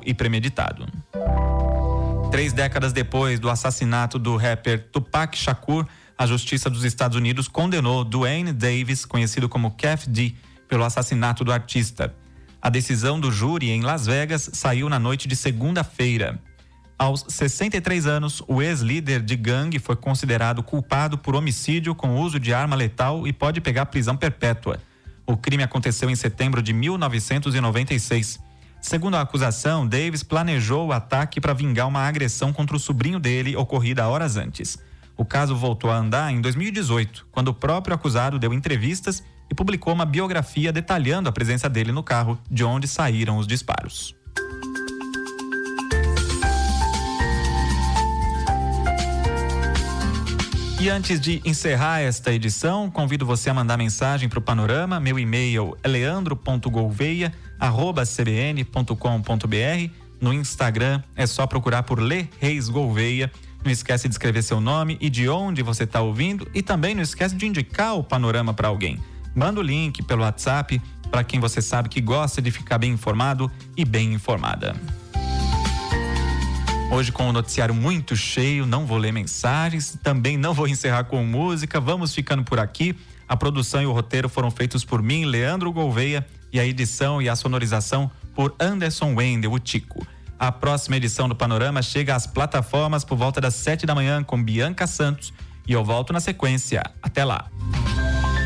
e premeditado. 3 décadas depois do assassinato do rapper Tupac Shakur, a Justiça dos Estados Unidos condenou Duane Davis, conhecido como Kef D, pelo assassinato do artista. A decisão do júri em Las Vegas saiu na noite de segunda-feira. Aos 63 anos, o ex-líder de gangue foi considerado culpado por homicídio com uso de arma letal e pode pegar prisão perpétua. O crime aconteceu em setembro de 1996. Segundo a acusação, Davis planejou o ataque para vingar uma agressão contra o sobrinho dele ocorrida horas antes. O caso voltou a andar em 2018, quando o próprio acusado deu entrevistas e publicou uma biografia detalhando a presença dele no carro de onde saíram os disparos. E antes de encerrar esta edição, convido você a mandar mensagem para o Panorama. Meu e-mail é leandro.gouveia@cbn.com.br. No Instagram é só procurar por Lê Reis Gouveia. Não esquece de escrever seu nome e de onde você está ouvindo, e também não esquece de indicar o Panorama para alguém. Manda o link pelo WhatsApp para quem você sabe que gosta de ficar bem informado e bem informada. Hoje, com o noticiário muito cheio, não vou ler mensagens, também não vou encerrar com música, vamos ficando por aqui. A produção e o roteiro foram feitos por mim, Leandro Gouveia, e a edição e a sonorização por Anderson Wendel, o Tico. A próxima edição do Panorama chega às plataformas por volta das 7 da manhã com Bianca Santos, e eu volto na sequência. Até lá!